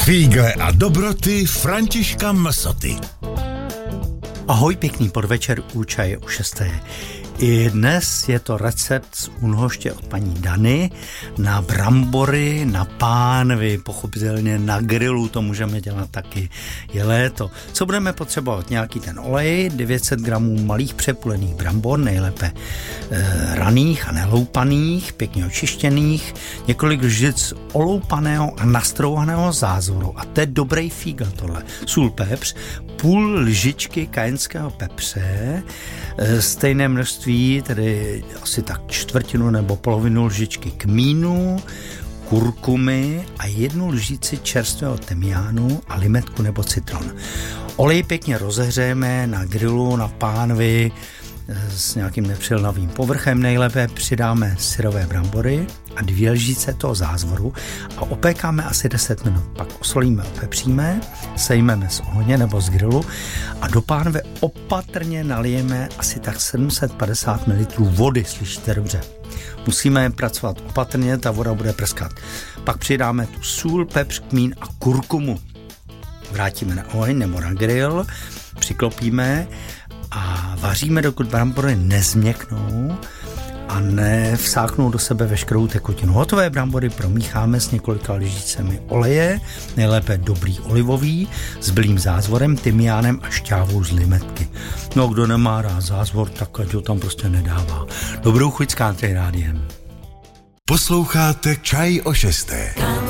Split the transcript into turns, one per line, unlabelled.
Fígle a dobroty Františka Msoty.
Ahoj, pěkný podvečer u Čaje u 6. I dnes je to recept z únhoště od paní Dany na brambory, na pánvi, pochopitelně na grilu, to můžeme dělat taky, je léto. Co budeme potřebovat? Nějaký ten olej, 900 gramů malých přepulených brambor, nejlépe raných a neloupaných, pěkně očištěných, několik lžic oloupaného a nastrouhaného zázvoru. A to je dobrý fígl tohle. Sůl, pepř, půl lžičky kajenského pepře, stejné množství, tedy asi tak čtvrtinu nebo polovinu lžičky kmínu, kurkumy a 1 lžici čerstvého tymiánu a limetku nebo citron. Olej pěkně rozehřejeme na grilu, na pánvi s nějakým nepřilnavým povrchem. Nejlépe přidáme syrové brambory a 2 lžice toho zázvoru a opékáme asi 10 minut. Pak osolíme, opepříme, sejmeme z ohně nebo z grilu a do pánve opatrně nalijeme asi tak 750 ml vody, slyšíte dobře. Musíme pracovat opatrně, ta voda bude prskat. Pak přidáme tu sůl, pepř, kmín a kurkumu. Vrátíme na oheň nebo na grill, přiklopíme a vaříme, dokud brambory nezměknou a nevsáknou do sebe veškerou tekutinu. Hotové brambory promícháme s několika lžícemi oleje, nejlépe dobrý olivový, s bílým zázvorem, tymiánem a šťávou z limetky. No, kdo nemá rád zázvor, tak ať ho tam prostě nedává. Dobrou chuť s Country rádiem.
Posloucháte Čaj o 6.